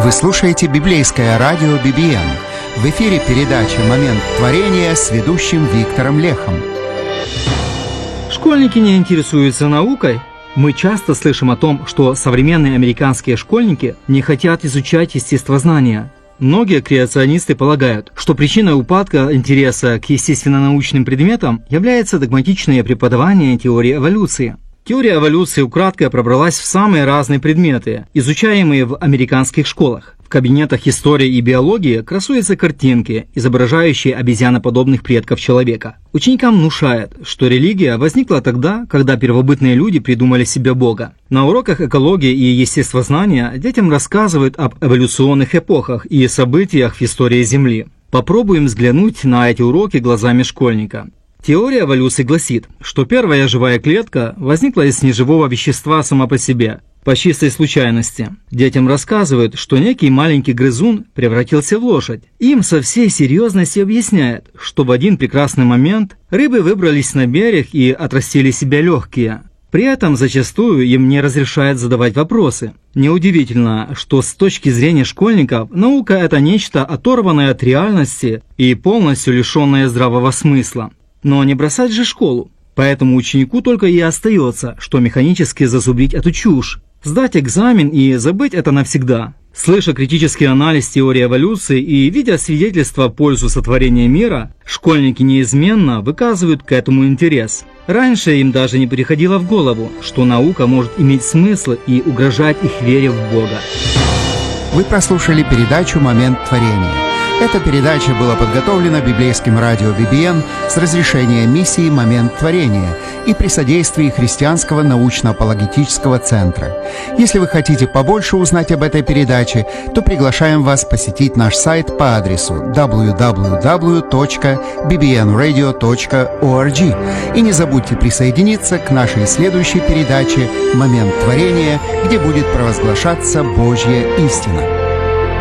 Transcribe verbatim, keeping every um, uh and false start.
Вы слушаете библейское радио би би эн. В эфире передача «Момент творения» с ведущим Виктором Лехом. Школьники не интересуются наукой? Мы часто слышим о том, что современные американские школьники не хотят изучать естествознание. Многие креационисты полагают, что причиной упадка интереса к естественно-научным предметам является догматичное преподавание теории эволюции. Теория эволюции украдкой пробралась в самые разные предметы, изучаемые в американских школах. В кабинетах истории и биологии красуются картинки, изображающие обезьяноподобных предков человека. Ученикам внушают, что религия возникла тогда, когда первобытные люди придумали себе Бога. На уроках экологии и естествознания детям рассказывают об эволюционных эпохах и событиях в истории Земли. Попробуем взглянуть на эти уроки глазами школьника. Теория эволюции гласит, что первая живая клетка возникла из неживого вещества сама по себе, по чистой случайности. Детям рассказывают, что некий маленький грызун превратился в лошадь. Им со всей серьезностью объясняют, что в один прекрасный момент рыбы выбрались на берег и отрастили себе легкие. При этом зачастую им не разрешают задавать вопросы. Неудивительно, что с точки зрения школьников наука – это нечто оторванное от реальности и полностью лишенное здравого смысла. Но не бросать же школу. Поэтому ученику только и остается, что механически зазубрить эту чушь, сдать экзамен и забыть это навсегда. Слыша критический анализ теории эволюции и видя свидетельства в пользу сотворения мира, школьники неизменно выказывают к этому интерес. Раньше им даже не приходило в голову, что наука может иметь смысл и угрожать их вере в Бога. Вы прослушали передачу «Момент творения». Эта передача была подготовлена библейским радио би би эн с разрешения миссии «Момент творения» и при содействии Христианского научно-апологетического центра. Если вы хотите побольше узнать об этой передаче, то приглашаем вас посетить наш сайт по адресу дабл ю дабл ю дабл ю точка би би эн радио точка орг. И не забудьте присоединиться к нашей следующей передаче «Момент творения», где будет провозглашаться Божья истина.